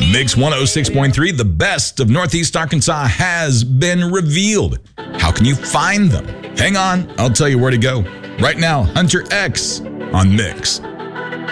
Mix 106.3, the best of Northeast Arkansas has been revealed. How can you find them? Hang on, I'll tell you where to go. Right now, Hunter X on Mix